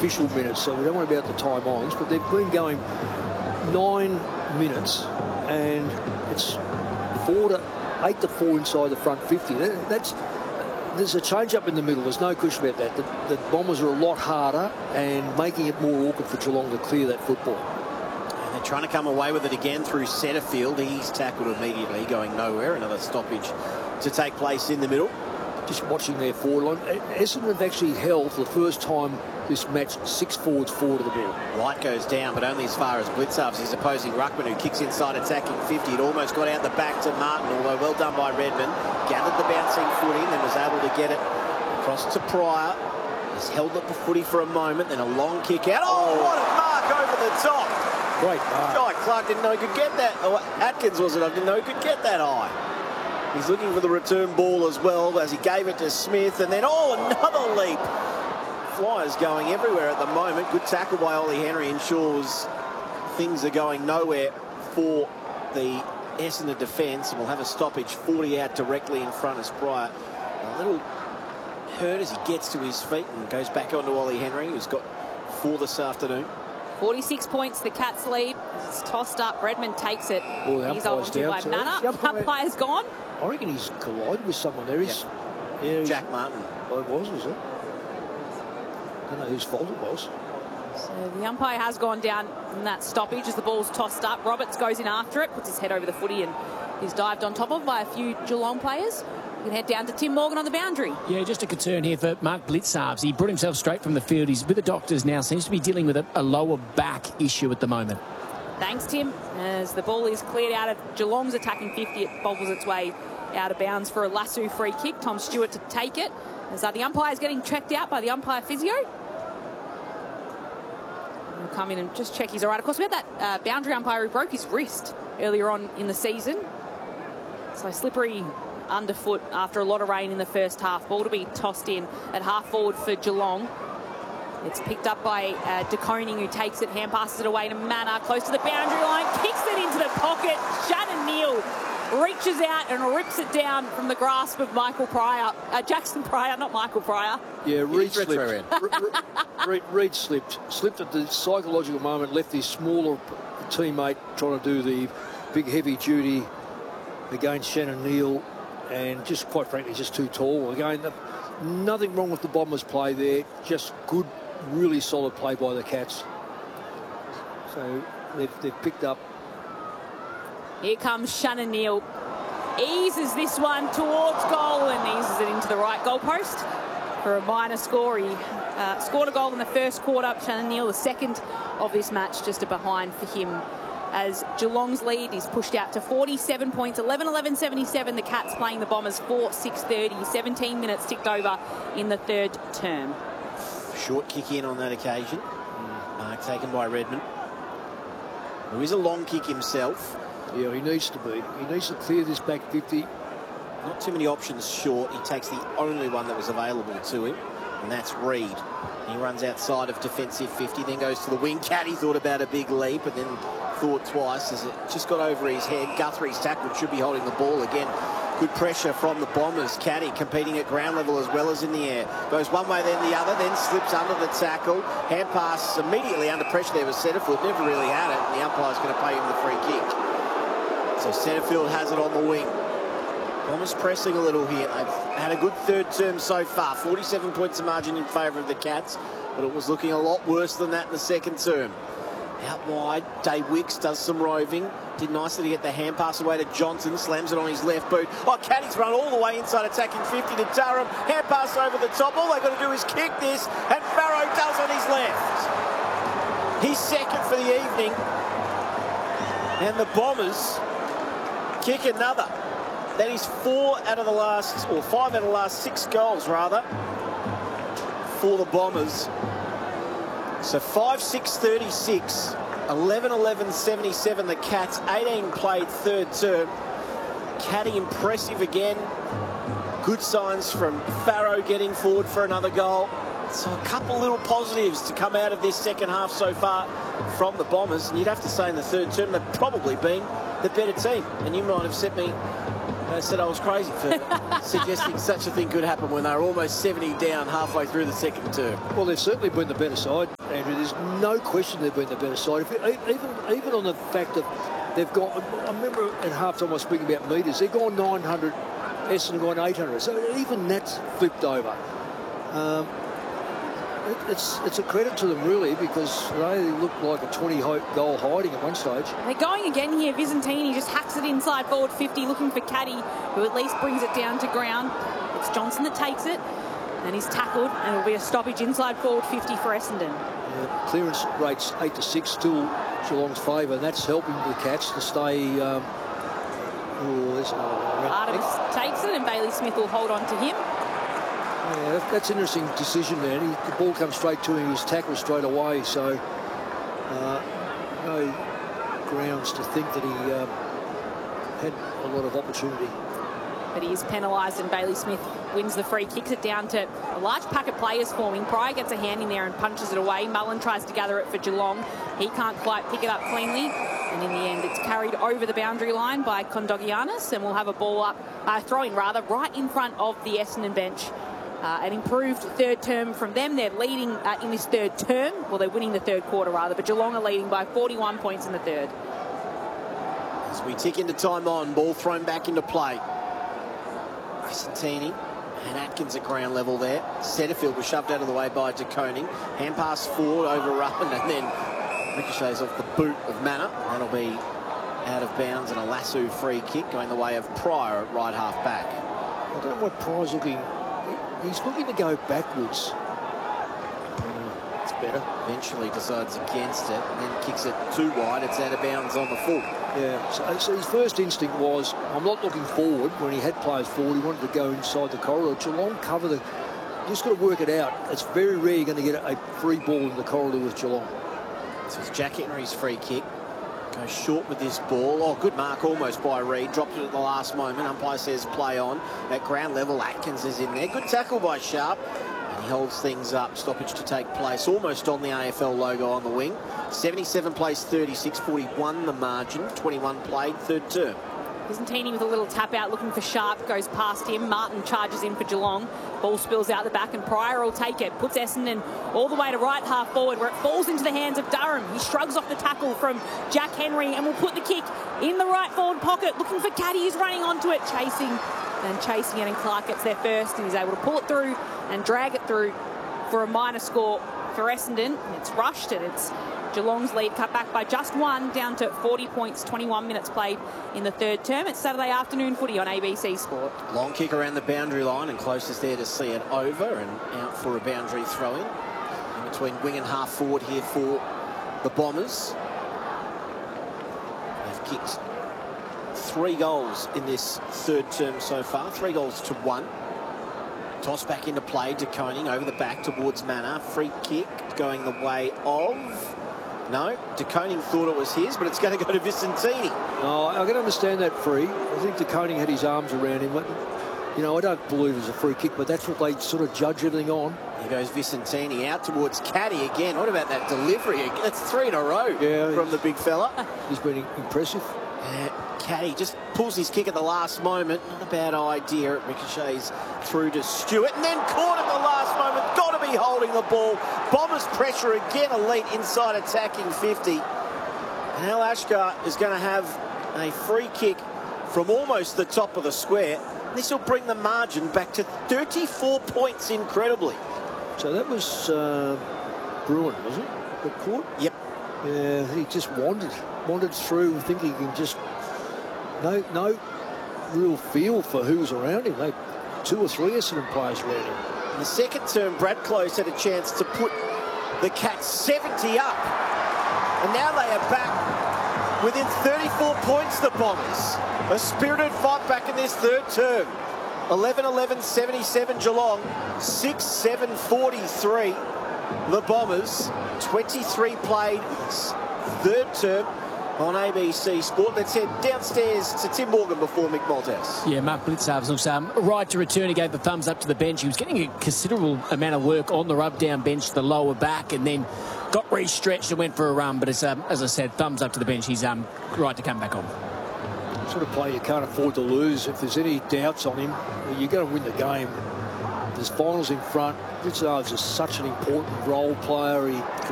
official minutes, so we don't want to be out the time ons, but they've been going 9 minutes, and it's 8 to 4 inside the front 50. There's a change up in the middle. There's no question about that. The Bombers are a lot harder and making it more awkward for Geelong to clear that football. And they're trying to come away with it again through Setterfield. He's tackled immediately, going nowhere. Another stoppage to take place in the middle. Just watching their forward line. Essendon have actually held for the first time this match 6 forwards forward of the ball. White goes down, but only as far as Blitzarves, his opposing ruckman, who kicks inside attacking 50. It almost got out the back to Martin, although well done by Redmond. Gathered the bouncing footing, then was able to get it across to Pryor. He's held up the footy for a moment, then a long kick out. Oh, what a mark over the top. Great mark. Oh, Clark didn't know he could get that. Oh, Atkins was it? I didn't know he could get that high. He's looking for the return ball as well as he gave it to Smith, and then, oh, another leap. Flyers going everywhere at the moment. Good tackle by Ollie Henry ensures things are going nowhere for the Essendon defence, and we'll have a stoppage 40 out directly in front as Pryor. A little hurt as he gets to his feet and goes back onto Ollie Henry, who's got 4 this afternoon. 46 points, the Cats lead. It's tossed up. Redmond takes it. He's on to by Manor. Umpire's gone. I reckon he's collided with someone there. Yeah, Jack Martin. Oh, it was it? I don't know whose fault it was. So the umpire has gone down in that stoppage as the ball's tossed up. Roberts goes in after it, puts his head over the footy, and he's dived on top of by a few Geelong players. We can head down to Tim Morgan on the boundary. Yeah, just a concern here for Mark Blitzarves. He brought himself straight from the field. He's with the doctors now. Seems to be dealing with a lower back issue at the moment. Thanks, Tim. As the ball is cleared out of Geelong's attacking 50, it bobbles its way out of bounds for a Lasso free kick. Tom Stewart to take it. As the umpire is getting checked out by the umpire physio. We'll come in and just check he's all right. Of course, we had that boundary umpire who broke his wrist earlier on in the season. So slippery underfoot after a lot of rain in the first half. Ball to be tossed in at half forward for Geelong. It's picked up by De Koning, who takes it, hand passes it away to Manor, close to the boundary line, kicks it into the pocket. Shannon Neal reaches out and rips it down from the grasp of Michael Pryor. Jackson Pryor, not Michael Pryor. Yeah, Reid slipped. Reid slipped at the psychological moment, left his smaller teammate trying to do the big heavy duty against Shannon Neal, and just quite frankly just too tall. Again, nothing wrong with the Bombers' play there, just good, really solid play by the Cats. So they've picked up. Here comes Shannon Neal. Eases this one towards goal and eases it into the right goal post for a minor score. He scored a goal in the first quarter. Shannon Neal, the second of this match, just a behind for him. As Geelong's lead is pushed out to 47 points, 11-11-77. The Cats playing the Bombers 4-6-30. 17 minutes ticked over in the third term. Short kick in on that occasion. Mark taken by Redmond, who is a long kick himself. Yeah, he needs to be. He needs to clear this back 50. Not too many options short. He takes the only one that was available to him, and that's Reid. He runs outside of defensive 50, then goes to the wing. Caddy thought about a big leap and then thought twice as it just got over his head. Guthrie's tackled, should be holding the ball again. Good pressure from the Bombers. Caddy competing at ground level as well as in the air. Goes one way, then the other, then slips under the tackle. Hand pass immediately under pressure there was Setterfield. Never really had it, and the umpire's going to pay him the free kick. So Setterfield has it on the wing. Bombers pressing a little here. They've had a good third term so far. 47 points of margin in favour of the Cats, but it was looking a lot worse than that in the second term. Out wide, Dave Wicks does some roving. Did nicely to get the hand pass away to Johnson. Slams it on his left boot. Oh, Caddy's run all the way inside attacking 50 to Durham. Hand pass over the top. All they've got to do is kick this, and Farrow does on his left. He's second for the evening. And the Bombers kick another. That is 5 out of the last 6 goals, rather, for the Bombers. So 5-6-36, 11-11-77, the Cats, 18 played third term. Caddy impressive again. Good signs from Farrow getting forward for another goal. So a couple little positives to come out of this second half so far from the Bombers. And you'd have to say in the third term they've probably been the better team. And you might have sent me They said I was crazy for suggesting such a thing could happen when they were almost 70 down halfway through the second term. Well, they've certainly been the better side, Andrew. There's no question they've been the better side. Even on the fact that they've gone, I remember at half-time I was speaking about metres, they've gone 900, Essendon gone 800. So even that's flipped over. It's a credit to them, really, because they look like a 20-goal hiding at one stage. They're going again here. Visentini just hacks it inside forward 50, looking for Caddy, who at least brings it down to ground. It's Johnson that takes it, and he's tackled, and it'll be a stoppage inside forward 50 for Essendon. Yeah, clearance rates 8-6, still Geelong's favour, and that's helping the Cats to stay. There's another one. Artemis takes it, and Bailey Smith will hold on to him. Yeah, that's an interesting decision there. The ball comes straight to him, he's tackled straight away, so no grounds to think that he had a lot of opportunity. But he is penalised, and Bailey Smith wins the free, kicks it down to a large pack of players forming. Pryor gets a hand in there and punches it away. Mullen tries to gather it for Geelong. He can't quite pick it up cleanly, and in the end it's carried over the boundary line by Kondogiannis, and we'll have a ball up, throwing rather, right in front of the Essendon bench. An improved third term from them. They're leading in this third term. Well, they're winning the third quarter, rather, but Geelong are leading by 41 points in the third. As we tick into time on, ball thrown back into play. Visentini and Atkins at ground level there. Setterfield was shoved out of the way by De Koning. Hand pass forward, overrun, and then ricochets off the boot of Manor. That'll be out of bounds, and a lasso free kick going the way of Pryor at right half back. I don't know what Pryor's looking. He's looking to go backwards. It's better. Eventually decides against it and then kicks it too wide. It's out of bounds on the full. Yeah, so his first instinct was, I'm not looking forward. When he had players forward, he wanted to go inside the corridor. Geelong cover the... You just got to work it out. It's very rare you're going to get a free ball in the corridor with Geelong. So it's Jack Henry's free kick. Goes short with this ball. Oh, good mark almost by Reid. Dropped it at the last moment. Umpire says play on. At ground level, Atkins is in there. Good tackle by Sharp. And he holds things up. Stoppage to take place. Almost on the AFL logo on the wing. 77 plays 36. 41 the margin. 21 played. Third term. Visentini with a little tap out looking for Sharp, goes past him. Martin charges in for Geelong. Ball spills out the back, and Pryor will take it. Puts Essendon all the way to right half forward, where it falls into the hands of Durham. He shrugs off the tackle from Jack Henry and will put the kick in the right forward pocket. Looking for Caddy, he's running onto it, chasing it, and Clark gets there first, and he's able to pull it through and drag it through for a minor score for Essendon. It's rushed, and it's Geelong's lead cut back by just one, down to 40 points, 21 minutes played in the third term. It's Saturday afternoon footy on ABC Sport. Long kick around the boundary line, and closest there to see it over and out for a boundary throw-in. In between wing and half forward here for the Bombers. They've kicked 3 goals in this third term so far, 3 goals to 1. Toss back into play, De Koning over the back towards Manor. Free kick going the way of... No, De Koning thought it was his, but it's going to go to Visentini. Oh, I can understand that free. I think De Koning had his arms around him. But, you know, I don't believe it's a free kick, but that's what they sort of judge everything on. Here goes Visentini out towards Caddy again. What about that delivery? That's 3 in a row from the big fella. He's been impressive. Caddy just pulls his kick at the last moment. Not a bad idea. It ricochets through to Stewart, and then caught at the last moment. Got to be holding the ball. Bombers pressure again, elite inside attacking 50. And Al Ashkar is going to have a free kick from almost the top of the square. This will bring the margin back to 34 points, incredibly. So that was Bruin, was it? Got caught? Yep. Yeah, he just wandered through, thinking he can just... No real feel for who was around him. 2 or 3 Essendon players around him. In the second term, Brad Close had a chance to put the Cats 70 up. And now they are back within 34 points, the Bombers. A spirited fight back in this third term. 11-11-77 Geelong, 6-7-43 the Bombers. 23 played third term on ABC Sport. Let's head downstairs to Tim Morgan before Mick Malthouse. Yeah, Mark Blitzarves looks right to return. He gave the thumbs up to the bench. He was getting a considerable amount of work on the rub-down bench, the lower back, and then got re-stretched and went for a run. But as I said, thumbs up to the bench. He's right to come back on. sort of player you can't afford to lose. If there's any doubts on him, well, you're going to win the game. There's finals in front. Blitzarves is such an important role player. He